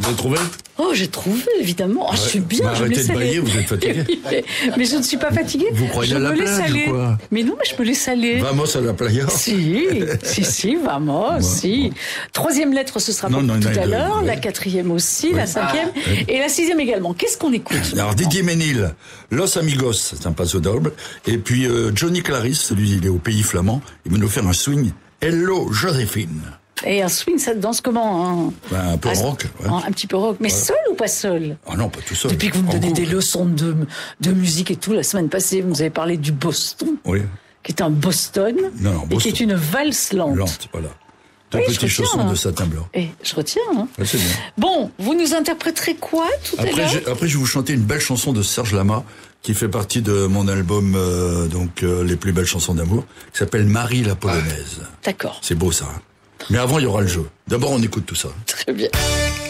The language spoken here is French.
Vous avez trouvé? Oh, j'ai trouvé, évidemment. Je suis bien, je me arrêtez laisse de aller. bailler, vous êtes fatigué. Mais je ne suis pas fatiguée. Vous croyez je à la me laisse plage aller. ou quoi? Mais non, mais je me laisse aller. Vamos à la playa. Si, vamos, si. Troisième lettre, ce sera Non, pour non, tout il y en a à deux, l'heure. ouais. La quatrième aussi, la cinquième. Et la sixième également. Qu'est-ce qu'on écoute? Alors Didier Ménil, Los Amigos, c'est un paso doble. Et puis Johnny Clarisse, lui il est au pays flamand, il va nous faire un swing. Hello Joséphine. Et un swing, ça danse comment, hein? Un peu rock. Ouais. Un petit peu rock. Mais seul ou pas seul? Ah non, pas tout seul. Depuis que vous me En donnez groupe. des leçons de musique et tout, la semaine passée, vous nous avez parlé du Boston, Oui, qui est un Boston, Non, et Boston. qui est une valse lente. lente, voilà. Deux Oui, je petits retiens, chaussons hein. de satin blanc. Et je retiens, hein. Ouais, c'est bien. Bon, vous nous interpréterez quoi tout à l'heure? Après, je vais vous chanter une belle chanson de Serge Lama, qui fait partie de mon album, les plus belles chansons d'amour, qui s'appelle Marie la Polonaise. D'accord. C'est beau ça. Hein. Mais avant, il y aura le jeu. D'abord, on écoute tout ça. Très bien.